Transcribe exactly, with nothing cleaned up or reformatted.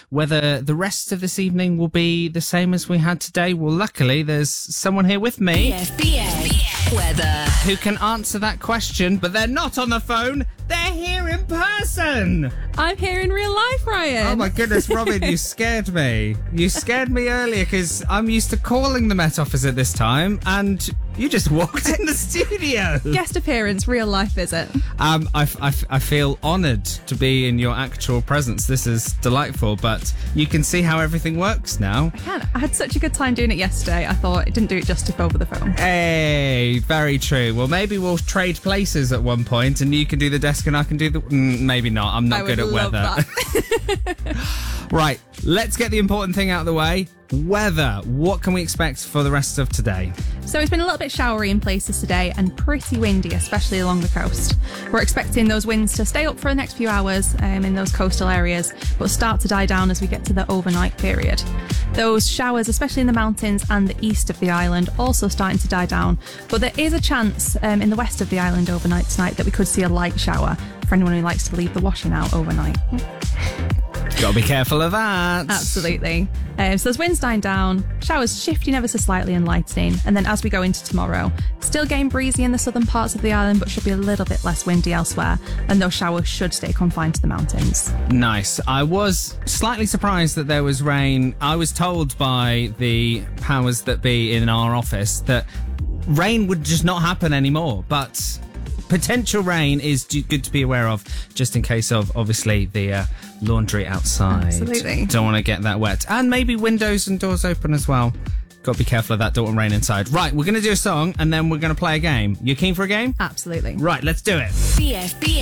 Whether the rest of this evening will be the same as we had today, well, luckily there's someone here with me. B F B A weather. Who can answer that question, but they're not on the phone, they're here in person. I'm here in real life, Ryan. Oh my goodness, Robin, you scared me. You scared me earlier because I'm used to calling the Met Office at this time, and you just walked in the studio. Guest appearance, real life visit. Um, I, I, I feel honoured to be in your actual presence. This is delightful, but you can see how everything works now. I can. I had such a good time doing it yesterday. I thought it didn't do it justice over the phone. Hey, very true. Well, maybe we'll trade places at one point, and you can do the desk and I can do the... Mm, maybe not. I'm not I good at would love weather. That. Right, let's get the important thing out of the way. Weather. What can we expect for the rest of today? So it's been a little bit showery in places today and pretty windy, especially along the coast. We're expecting those winds to stay up for the next few hours um, in those coastal areas, but start to die down as we get to the overnight period. Those showers, especially in the mountains and the east of the island, also starting to die down. But there is a chance um, in the west of the island overnight tonight that we could see a light shower for anyone who likes to leave the washing out overnight. Got to be careful of that. Absolutely. Um, so those winds dying down, showers shifting ever so slightly and lightening, and then as we go into tomorrow, still getting breezy in the southern parts of the island, but should be a little bit less windy elsewhere, and those showers should stay confined to the mountains. Nice. I was slightly surprised that there was rain. I was told by the powers that be in our office that rain would just not happen anymore, but potential rain is good to be aware of, just in case of, obviously, the uh, laundry outside. Absolutely. Don't want to get that wet. And maybe windows and doors open as well. Got to be careful of that. Don't want rain inside. Right, we're going to do a song, and then we're going to play a game. You keen for a game? Absolutely. Right, let's do it. B F B A